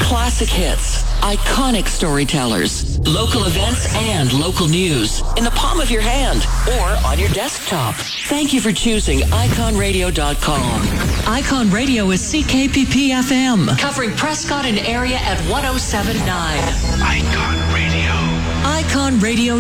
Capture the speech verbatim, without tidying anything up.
Classic hits, iconic storytellers, local events, and local news in the palm of your hand or on your desktop. Thank you for choosing icon radio dot com. Icon Radio is C K P P F M, covering Prescott and area at one oh seven point nine. Icon Radio. icon radio